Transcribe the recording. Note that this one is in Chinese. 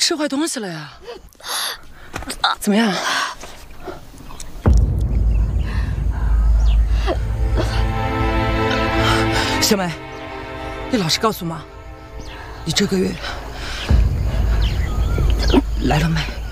吃坏东西了呀？怎么样？小美，你老实告诉妈，你这个月来了没？